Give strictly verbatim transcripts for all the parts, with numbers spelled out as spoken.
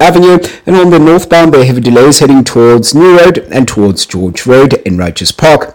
Avenue, and on the northbound there are heavy delays heading towards New Road and towards George Road in Righteous Park.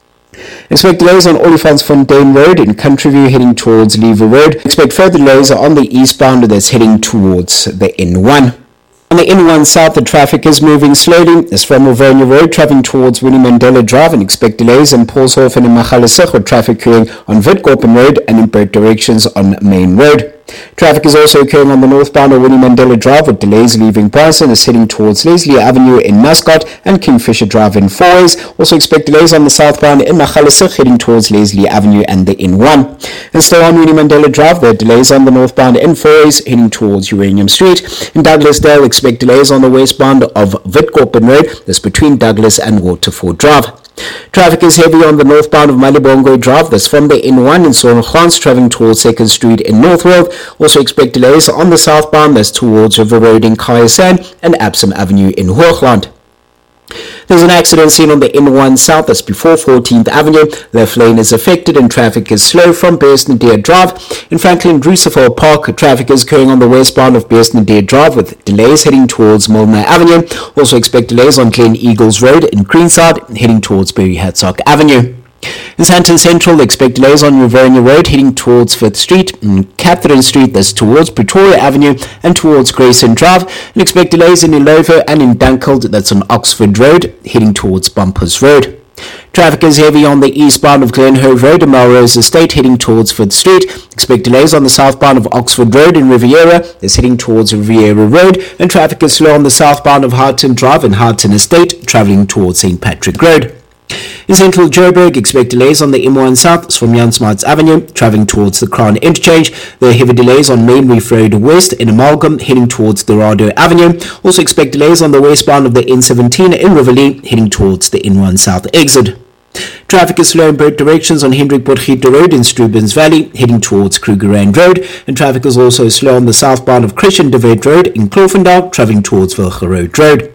Expect delays on Olifantsfontein Road in Countryview heading towards Lever Road. Expect further delays on the eastbound that's heading towards the N one. On the N one South, the traffic is moving slowly. It's from Rivonia Road traveling towards Winnie Mandela Drive, and expect delays in Paulshof and in Magaliesig with traffic occurring on Witkoppen Road and in both directions on Main Road. Traffic is also occurring on the northbound of Winnie Mandela Drive with delays leaving Bryson is heading towards Leslie Avenue in Muscat and Kingfisher Drive in Fourways. Also expect delays on the southbound in Magaliesig heading towards Leslie Avenue and the N one. And still on Winnie Mandela Drive, there are delays on the northbound in Fourways heading towards Uranium Street. In Douglasdale, expect delays on the westbound of Witkoppen Road, that's between Douglas and Waterford Drive. Traffic is heavy on the northbound of Malibongwe Drive, that's from the N one in Sornkhans traveling towards second Street in Northworld. Also expect delays on the southbound, that's towards River Road in Kayasan and Absam Avenue in Hoogland. There's an accident seen on the N one South, that's before fourteenth Avenue. The left lane is affected and traffic is slow from Beers-Nadir Drive. In Franklin Roosevelt Park, traffic is occurring on the westbound of Beers-Nadir Drive with delays heading towards Milner Avenue. Also expect delays on Glen Eagles Road in Greenside heading towards Berry Hadsock Avenue. In Sandton Central, expect delays on Rivonia Road heading towards fifth Street, and Catherine Street that's towards Pretoria Avenue and towards Grayson Drive, and expect delays in Ilovo and in Dunkeld that's on Oxford Road heading towards Bumpers Road. Traffic is heavy on the eastbound of Glenhove Road and Melrose Estate heading towards fifth Street. Expect delays on the southbound of Oxford Road in Riviera that's heading towards Riviera Road, and traffic is slow on the southbound of Harton Drive and Harton Estate travelling towards Saint Patrick Road. In central Joburg, expect delays on the M one South from Jan Smuts Avenue, travelling towards the Crown Interchange. There are heavy delays on Main Reef Road West in Amalgam, heading towards Dorado Avenue. Also expect delays on the westbound of the N seventeen in Riverlea, heading towards the N one South exit. Traffic is slow in both directions on Hendrik Potgieter Road in Strubens Valley, heading towards Krugerrand Road, and traffic is also slow on the southbound of Christian de Wet Road in Cloofendal, travelling towards Vilgerode Road.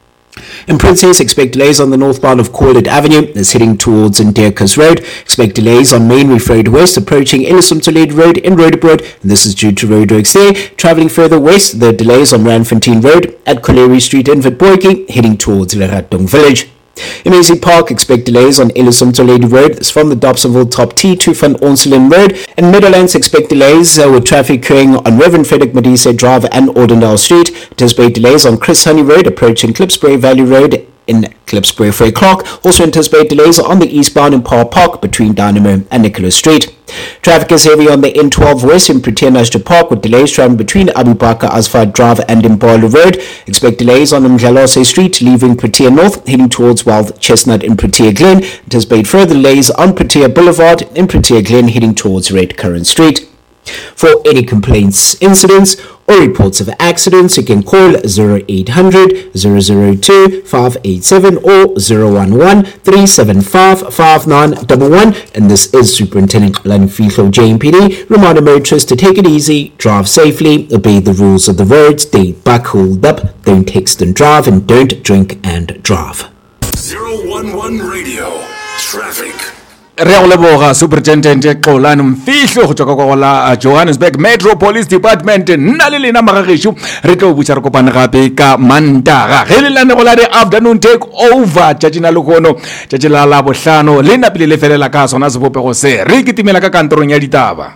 In Princess, expect delays on the northbound of Corlett Avenue that's heading towards Ndeerkus Road. Expect delays on Main Reef Road West approaching Ellison-Toledo Road in Roodepoort, and this is due to roadworks there. Travelling further west, there are delays on Randfontein Road at Colery Street in Witbooi, heading towards Leratong Village. In Maisie Park, expect delays on Ellison-Toledo Road that's from the Dobsonville Top T to Van Onselen Road. In Meadowlands, expect delays uh, with traffic occurring on Reverend Frederick Modise Drive and Ordendale Street. Anticipate delays on Chris Honey Road approaching Klipspruit Valley Road in Klipspruit Frey Clark. Also anticipate delays on the eastbound in Park Park between Dynamo and Nicholas Street. Traffic is heavy on the N twelve West in Protea National Park with delays traveling between Abu Bakr Asfalt Drive and Impala Road. Expect delays on Mdlalose Street leaving Protea North heading towards Wild Chestnut in Protea Glen. Anticipate further delays on Protea Boulevard in Protea Glen heading towards Red Currant Street. For any complaints, incidents, or reports of accidents, you can call zero eight hundred, zero zero two, five eight seven or zero one one, three seven five, five nine one one. And this is Superintendent Lanfihlo J M P D. Reminding motorists to take it easy, drive safely, obey the rules of the road, stay back, hold up, don't text and drive, and don't drink and drive. zero one one Radio Traffic. Re a leboga Superintendent Xolani Mfihlo go tswa kwa la Johannesburg Metro Police Department nna le lena magagesho re tlo butsa re kopana gape ka Mantaga ge le lane go la di afternoon take over tšatšina le gono tšatšila la bohlano le napile le felela ka sona sebopego se re kitimela ka kantorong ya ditaba.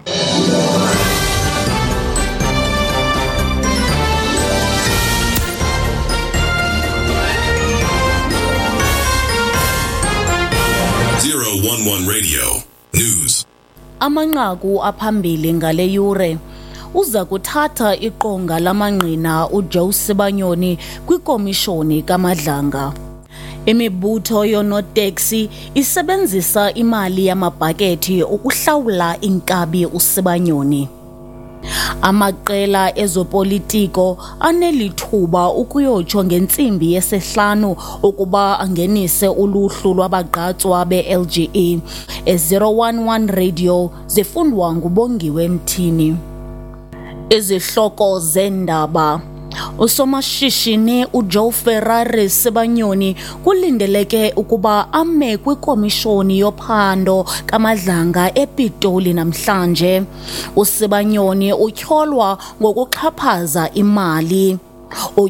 zero one one Radio News. Amanqaku aphambili ngale yure uza kuthatha iqonga lamangqina uJoe Sibanyoni kwikomishoni kaMadlanga. Imibutho yonoteksi isebenzisa imali yamabhakethi ukuhlawula inkabi uSibanyoni. Amaqela ezopolitiko anelithuba ukuyotsho ngentsimbi yesihlanu ukuba angenise uluhlu lwabagqatswa be-L G E. e zero one one Radio zifundwa ngubongiwe Mthini. Izihloko zendaba. Usomashishini uJoe Ferrari Sibanyoni kulindeleke ukuba ame kwikomishoni yophando kaMadlanga ePitoli namhlanje. uSibanyoni utyholwa ngokuxhaphaza imali.